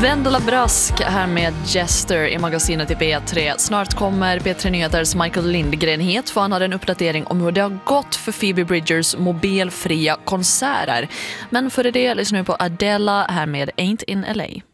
Vendela Brask här med Jester i magasinet i B3. Snart kommer B3 Nyheters Michael Lindgren hit för han har en uppdatering om hur det har gått för Phoebe Bridgers mobilfria konserter. Men före det lyssnar vi på Adele här med Ain't in LA.